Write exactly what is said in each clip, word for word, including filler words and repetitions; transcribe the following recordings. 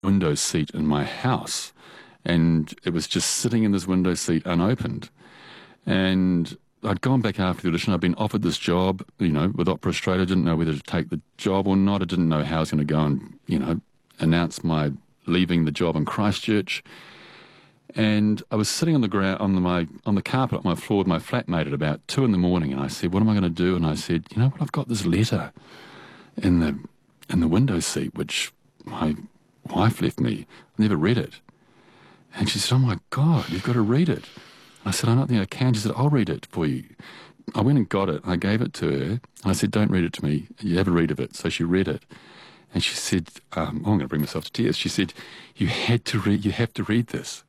window seat in my house, and it was just sitting in this window seat unopened. And I'd gone back after the audition. I'd been offered this job, you know, with Opera Australia. I didn't know whether to take the job or not. I didn't know how I was going to go and, you know, announce my leaving the job in Christchurch. And I was sitting on the ground, on the, my on the carpet on my floor with my flatmate at about two in the morning, and I said, "What am I going to do?" And I said, "You know what? I've got this letter in the in the window seat which my wife left me. I never read it." And she said, "Oh my God, you've got to read it." I said, "I don't think I can." She said, "I'll read it for you." I went and got it. I gave it to her. And I said, "Don't read it to me. You have a read of it." So she read it. And she said, um, oh, I'm going to bring myself to tears. She said, "You had to read, you have to read this."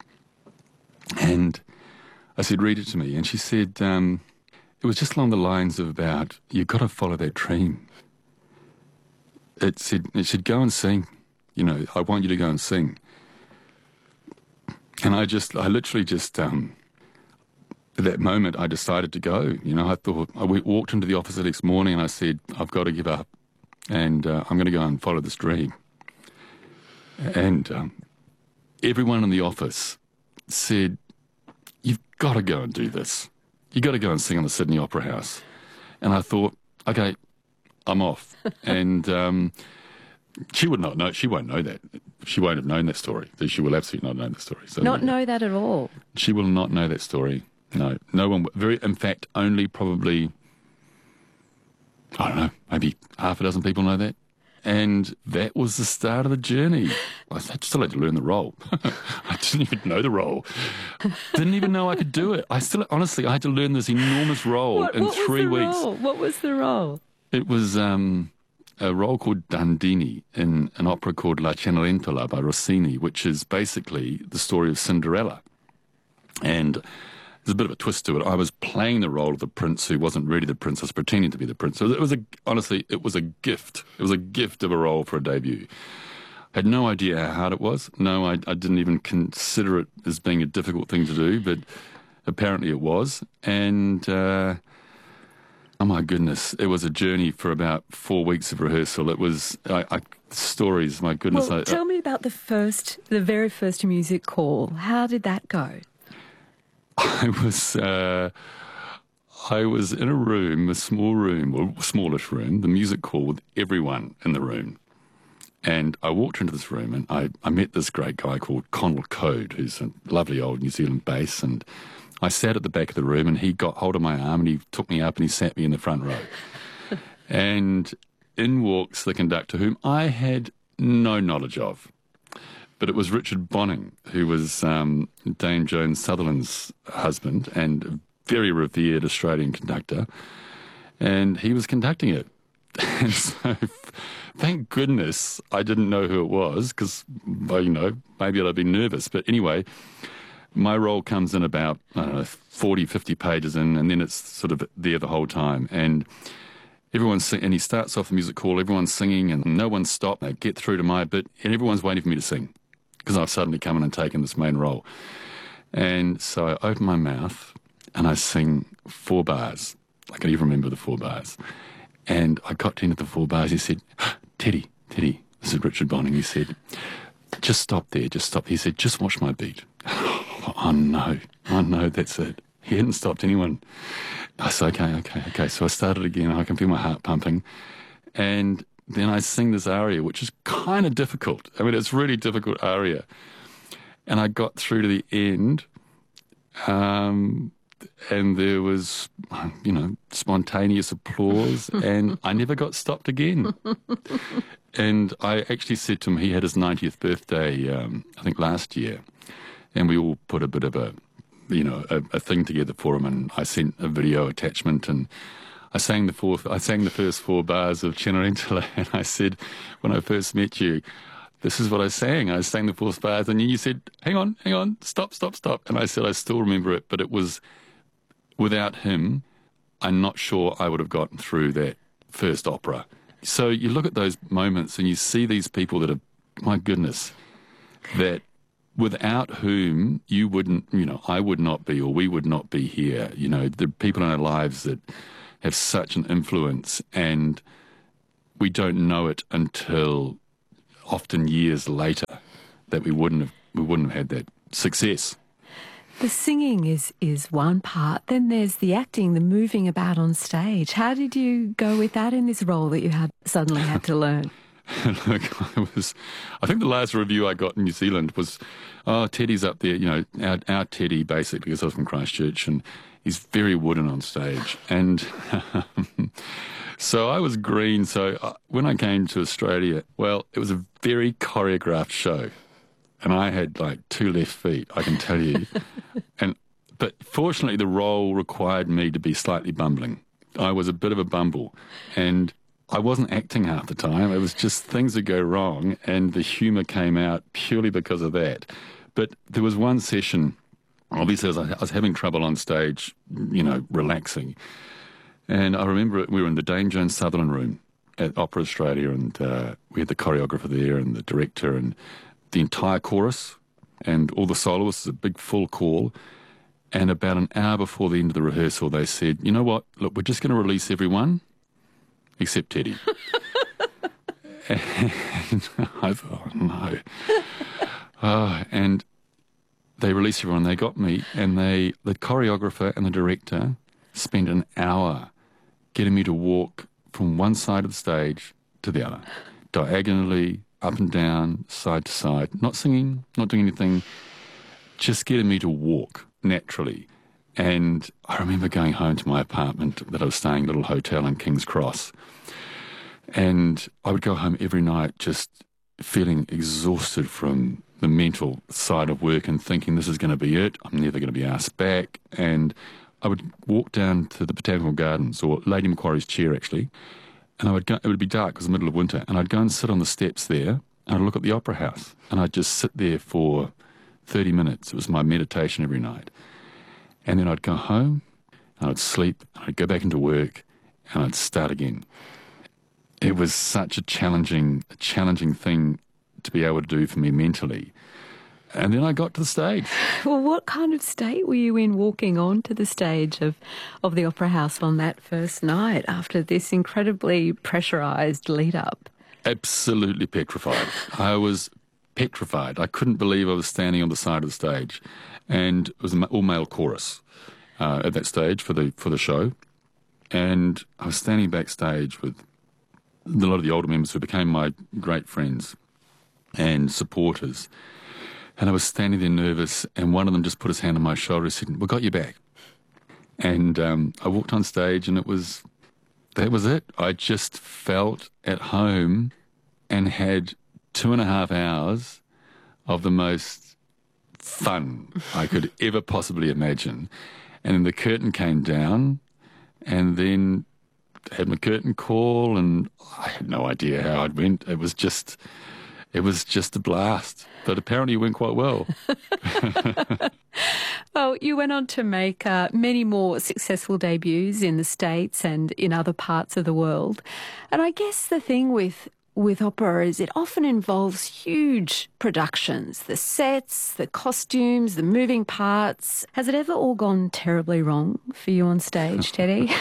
And I said, "Read it to me." And she said, um, it was just along the lines of about, you've got to follow that dream. It said, it said, "Go and sing. You know, I want you to go and sing." And I just, I literally just, um, at that moment, I decided to go. You know, I thought, I went, walked into the office the next morning and I said, "I've got to give up, and uh, I'm going to go and follow this dream." And um, everyone in the office said, "You've got to go and do this. You've got to go and sing on the Sydney Opera House." And I thought, okay, I'm off. And um, she would not know, she won't know that. She won't have known that story. She will absolutely not know that story. So Not know that at all? She will not know that story. No, no one, very, in fact, only probably, I don't know, maybe half a dozen people know that. And that was the start of the journey. I still had to learn the role. I didn't even know the role. Didn't even know I could do it. I still, honestly, I had to learn this enormous role what, in what three was the weeks. Role? What was the role? It was um, a role called Dandini in an opera called La Cenerentola by Rossini, which is basically the story of Cinderella. And there's a bit of a twist to it. I was playing the role of the prince who wasn't really the prince. I was pretending to be the prince. So it was a, honestly, it was a gift. It was a gift of a role for a debut. I had no idea how hard it was. No, I, I didn't even consider it as being a difficult thing to do, but apparently it was. And, uh, oh my goodness, it was a journey for about four weeks of rehearsal. It was, I, I, stories, my goodness. Well, I, tell I, me about the first, the very first music call. How did that go? I was, uh, I was in a room, a small room, or smallish room, the music call with everyone in the room. And I walked into this room and I, I met this great guy called Connell Code, who's a lovely old New Zealand bass. And I sat at the back of the room and he got hold of my arm and he took me up and he sat me in the front row. And in walks the conductor, whom I had no knowledge of. But it was Richard Bonning, who was um, Dame Joan Sutherland's husband and a very revered Australian conductor. And he was conducting it. And so, thank goodness I didn't know who it was, because, well, you know, maybe I'd have been nervous. But anyway, my role comes in about, I don't know, forty, fifty pages in, and then it's sort of there the whole time. And everyone's sing- and he starts off the music call, everyone's singing, and no one's stopped. They get through to my bit, and everyone's waiting for me to sing, because I've suddenly come in and taken this main role. And so I open my mouth, and I sing four bars. I can even remember the four bars. And I got to the end of the four bars. He said, Teddy, Teddy, this is Richard Bonning. He said, just stop there, just stop. He said, just watch my beat. Oh, no, oh, no, that's it. He hadn't stopped anyone. I said, okay, okay, okay. So I started again. I can feel my heart pumping. And then I sing this aria, which is kind of difficult. I mean, it's a really difficult aria. And I got through to the end. Um... And there was, you know, spontaneous applause, and I never got stopped again. And I actually said to him, he had his ninetieth birthday, um, I think last year, and we all put a bit of a, you know, a, a thing together for him, and I sent a video attachment, and I sang the four, I sang the first four bars of Cenerentola, and I said, when I first met you, this is what I sang. I sang the four bars, and you said, hang on, hang on, stop, stop, stop. And I said, I still remember it, but it was, without him, I'm not sure I would have gotten through that first opera. So you look at those moments and you see these people that are, my goodness, that without whom you wouldn't, you know, I would not be, or we would not be here. You know, the people in our lives that have such an influence, and we don't know it until often years later that we wouldn't have we wouldn't have had that success. The singing is, is one part. Then there's the acting, the moving about on stage. How did you go with that in this role that you had suddenly had to learn? Look, I was, I think the last review I got in New Zealand was, oh, Teddy's up there, you know, our, our Teddy, basically, because I was from Christchurch, and he's very wooden on stage. And so I was green. So when I came to Australia, well, it was a very choreographed show. And I had like two left feet, I can tell you. and But fortunately, the role required me to be slightly bumbling. I was a bit of a bumble. And I wasn't acting half the time. It was just things that go wrong. And the humour came out purely because of that. But there was one session, obviously, I was having trouble on stage, you know, relaxing. And I remember we were in the Dame Joan Sutherland room at Opera Australia. And uh, we had the choreographer there and the director and the entire chorus and all the soloists, a big full call. And about an hour before the end of the rehearsal, they said, you know what, look, we're just going to release everyone except Teddy. And I thought, oh, no. Oh, and they released everyone. They got me, and they, the choreographer and the director spent an hour getting me to walk from one side of the stage to the other, diagonally, up and down, side to side, not singing, not doing anything, just getting me to walk naturally. And I remember going home to my apartment that I was staying, a little hotel in King's Cross, and I would go home every night just feeling exhausted from the mental side of work and thinking this is going to be it, I'm never going to be asked back. And I would walk down to the Botanical Gardens, or Lady Macquarie's Chair actually, and I would go, it would be dark, it was the middle of winter, and I'd go and sit on the steps there, and I'd look at the Opera House, and I'd just sit there for thirty minutes. It was my meditation every night. And then I'd go home, and I'd sleep, and I'd go back into work, and I'd start again. It was such a challenging, a challenging thing to be able to do for me mentally. And then I got to the stage. Well, what kind of state were you in walking on to the stage of, of the Opera House on that first night after this incredibly pressurised lead-up? Absolutely petrified. I was petrified. I couldn't believe I was standing on the side of the stage. And it was an all-male chorus uh, at that stage for the for the show. And I was standing backstage with a lot of the older members who became my great friends and supporters. And I was standing there nervous, and one of them just put his hand on my shoulder and said, "We got you back." And um, I walked on stage, and it was, that was it. I just felt at home and had two and a half hours of the most fun I could ever possibly imagine. And then the curtain came down, and then had my curtain call, and I had no idea how it went. It was just, it was just a blast. But apparently it went quite well. Well, you went on to make uh, many more successful debuts in the States and in other parts of the world. And I guess the thing with with opera is it often involves huge productions, the sets, the costumes, the moving parts. Has it ever all gone terribly wrong for you on stage, Teddy?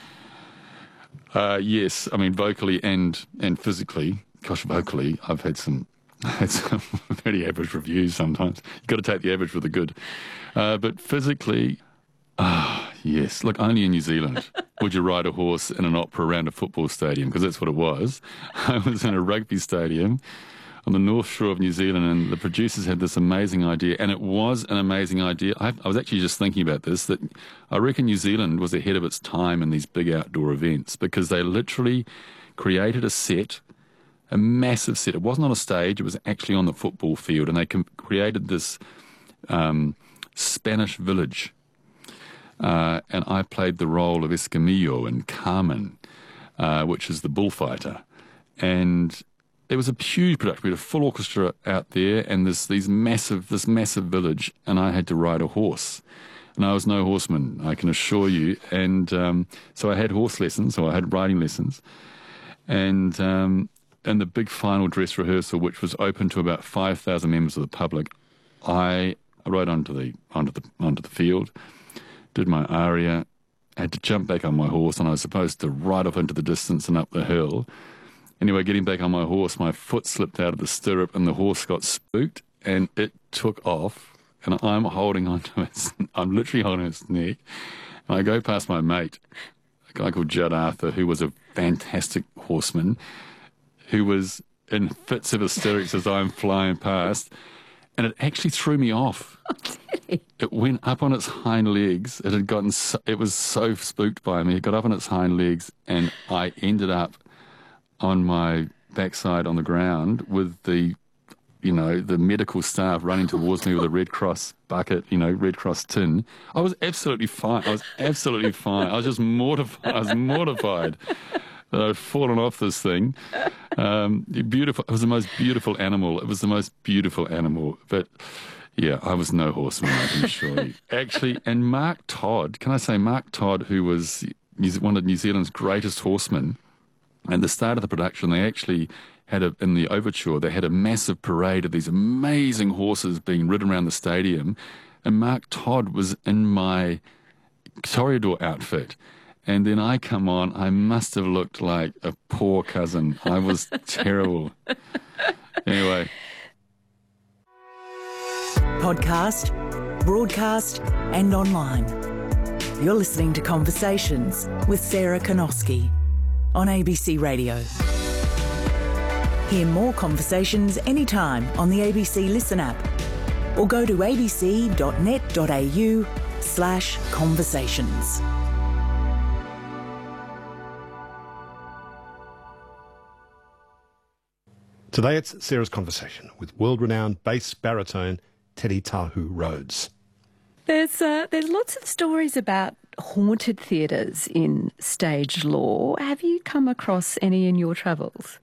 uh, yes, I mean, vocally and, and physically. Gosh, vocally, I've had some, had some very average reviews sometimes. You've got to take the average with the good. Uh, but physically, ah, yes. Look, only in New Zealand would you ride a horse in an opera around a football stadium, because that's what it was. I was in a rugby stadium on the north shore of New Zealand, and the producers had this amazing idea, and it was an amazing idea. I, I was actually just thinking about this, that I reckon New Zealand was ahead of its time in these big outdoor events, because they literally created a set, a massive set. It wasn't on a stage, it was actually on the football field, and they com- created this um, Spanish village. Uh, and I played the role of Escamillo in Carmen, uh, which is the bullfighter. And it was a huge production. We had a full orchestra out there, and this these massive this massive village, and I had to ride a horse. And I was no horseman, I can assure you. And um, so I had horse lessons, or I had riding lessons. And um, in the big final dress rehearsal, which was open to about five thousand members of the public, I rode onto the onto the onto the field, did my aria, had to jump back on my horse, and I was supposed to ride off into the distance and up the hill. Anyway, getting back on my horse, my foot slipped out of the stirrup and the horse got spooked and it took off. And I'm holding onto its, I'm literally holding its neck. And I go past my mate, a guy called Judd Arthur, who was a fantastic horseman, who was in fits of hysterics as I'm flying past. And it actually threw me off. It went up on its hind legs. It had gotten, so, it was so spooked by me. It got up on its hind legs and I ended up on my backside on the ground with the, you know, the medical staff running towards me with a Red Cross bucket, you know, Red Cross tin. I was absolutely fine. I was absolutely fine. I was just mortified. I was mortified that I'd fallen off this thing. Um, beautiful. It was the most beautiful animal. It was the most beautiful animal. But yeah, I was no horseman, I can assure you. Actually, and Mark Todd, can I say Mark Todd, who was one of New Zealand's greatest horsemen, at the start of the production, they actually had a, in the overture, they had a massive parade of these amazing horses being ridden around the stadium. And Mark Todd was in my Toreador outfit. And then I come on, I must have looked like a poor cousin. I was terrible. Anyway. Podcast, broadcast, and online. You're listening to Conversations with Sarah Konoski on A B C Radio. Hear more conversations anytime on the A B C Listen app or go to abc.net.au slash conversations. Today it's Sarah's Conversation with world-renowned bass baritone Teddy Tahu Rhodes. There's uh, there's lots of stories about haunted theatres in stage lore. Have you come across any in your travels?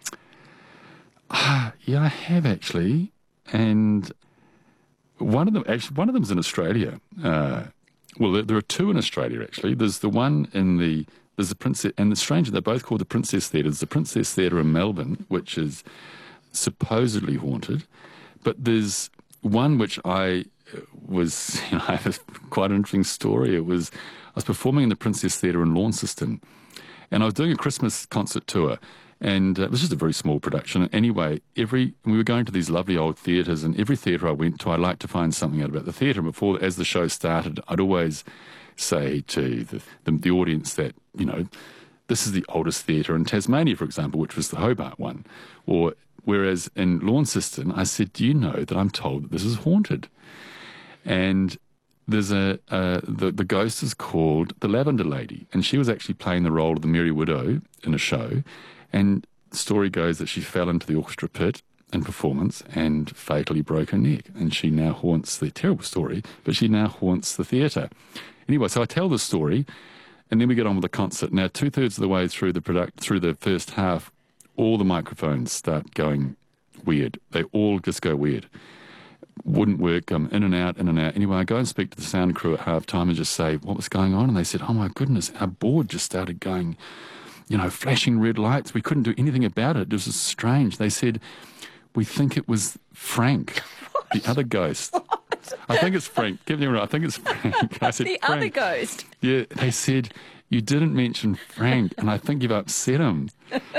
Uh, yeah, I have actually, and one of them actually one of them's in Australia. Uh, well, there, there are two in Australia actually. There's the one in the there's the Princess, and the stranger they're both called the Princess Theatre. There's the Princess Theatre in Melbourne, which is supposedly haunted, but there's one which I was, you know, I have quite an interesting story. It was I was performing in the Princess Theatre in Launceston, and I was doing a Christmas concert tour. And uh, it was just a very small production. Anyway, every we were going to these lovely old theatres, and every theatre I went to, I liked to find something out about the theatre. And before, as the show started, I'd always say to the, the, the audience that, you know, this is the oldest theatre in Tasmania, for example, which was the Hobart one. Or whereas in Launceston, I said, do you know that I'm told that this is haunted? And there's a, uh, the, the ghost is called the Lavender Lady, and she was actually playing the role of the Merry Widow in a show. And the story goes that she fell into the orchestra pit in performance and fatally broke her neck. And she now haunts the terrible story, but she now haunts the theatre. Anyway, so I tell the story, and then we get on with the concert. Now, two thirds of the way through the product, through the first half, all the microphones start going weird. They all just go weird. Wouldn't work. I'm in and out, in and out. Anyway, I go and speak to the sound crew at half time and just say, what was going on? And they said, oh my goodness, our board just started going, you know, flashing red lights. We couldn't do anything about it. It was just strange. They said, we think it was Frank, what? The other ghost. What? I think it's Frank. Give me a right. I think it's Frank. I said, the Frank. Other ghost. Yeah, they said, you didn't mention Frank, and I think you've upset him.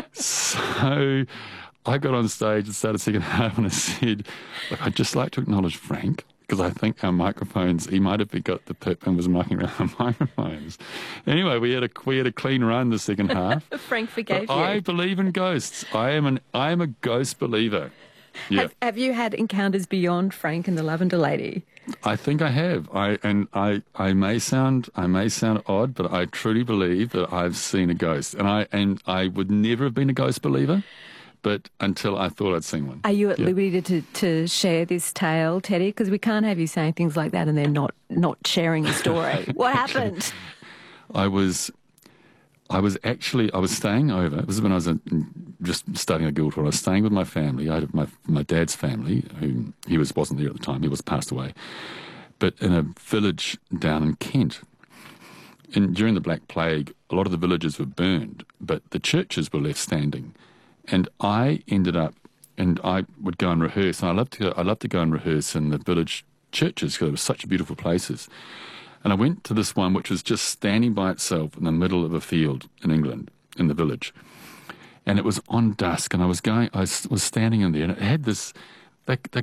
So I got on stage and started second half, and I said, look, I'd just like to acknowledge Frank, because I think our microphones, he might have got the pip and was mucking around the microphones. Anyway, we had a we had a clean run the second half. Frank forgave but you. I believe in ghosts. I am an I am a ghost believer. Yeah. Have, have you had encounters beyond Frank and the Lavender Lady? I think I have. I and I I may sound I may sound odd, but I truly believe that I've seen a ghost. And I and I would never have been a ghost believer, but until I thought I'd seen one. Are you at yeah. liberty to, to share this tale, Teddy? Because we can't have you saying things like that and then not, not sharing the story. What happened? I was, I was actually, I was staying over. This is when I was in, just studying at Guildhall. I was staying with my family. I had my my dad's family, who he was wasn't there at the time. He was passed away, but in a village down in Kent. And during the Black Plague, a lot of the villages were burned, but the churches were left standing. And I ended up, and I would go and rehearse, and I loved to go, I loved to go and rehearse in the village churches because they were such beautiful places. And I went to this one which was just standing by itself in the middle of a field in England, in the village. and it was on dusk, and I was going, I was, was standing in there, and it had this. They, they